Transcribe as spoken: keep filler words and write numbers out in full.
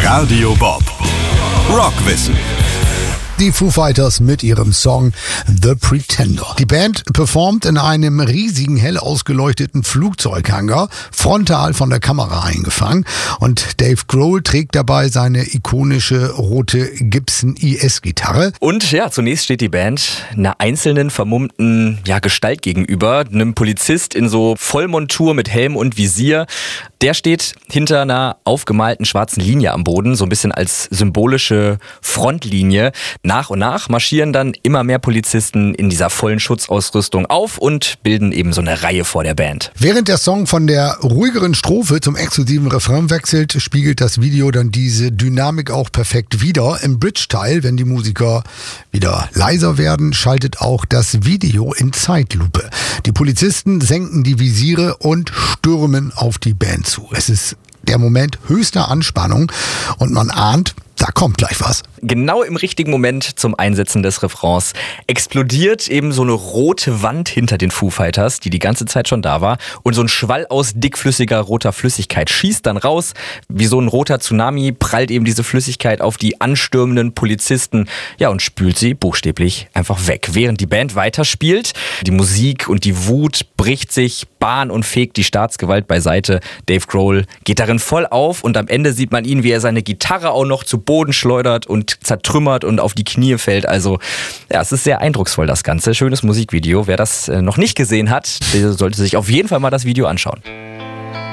Radio Bob. Rockwissen. Die Foo Fighters mit ihrem Song The Pretender. Die Band performt in einem riesigen, hell ausgeleuchteten Flugzeughangar, frontal von der Kamera eingefangen. Und Dave Grohl trägt dabei seine ikonische rote Gibson E S-Gitarre. Und ja, zunächst steht die Band einer einzelnen vermummten ja, Gestalt gegenüber, einem Polizist in so Vollmontur mit Helm und Visier. Der steht hinter einer aufgemalten schwarzen Linie am Boden, so ein bisschen als symbolische Frontlinie. Nach und nach marschieren dann immer mehr Polizisten in dieser vollen Schutzausrüstung auf und bilden eben so eine Reihe vor der Band. Während der Song von der ruhigeren Strophe zum explosiven Refrain wechselt, spiegelt das Video dann diese Dynamik auch perfekt wider. Im Bridge-Teil, wenn die Musiker wieder leiser werden, schaltet auch das Video in Zeitlupe. Die Polizisten senken die Visiere und stürmen auf die Band zu. Es ist der Moment höchster Anspannung und man ahnt, da kommt gleich was. Genau im richtigen Moment zum Einsetzen des Refrains explodiert eben so eine rote Wand hinter den Foo Fighters, die die ganze Zeit schon da war. Und so ein Schwall aus dickflüssiger roter Flüssigkeit schießt dann raus. Wie so ein roter Tsunami prallt eben diese Flüssigkeit auf die anstürmenden Polizisten. Ja, und spült sie buchstäblich einfach weg. Während die Band weiterspielt, die Musik und die Wut bricht sich Bahn und fegt die Staatsgewalt beiseite. Dave Grohl geht darin voll auf und am Ende sieht man ihn, wie er seine Gitarre auch noch zu Boden schleudert und zertrümmert und auf die Knie fällt. Also ja, es ist sehr eindrucksvoll, das Ganze. Schönes Musikvideo. Wer das noch nicht gesehen hat, der sollte sich auf jeden Fall mal das Video anschauen.